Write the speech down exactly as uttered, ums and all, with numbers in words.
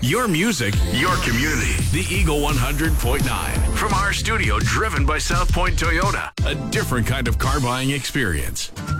Your music, your community. The Eagle one hundred point nine. From our studio driven by South Point Toyota. A different kind of car buying experience.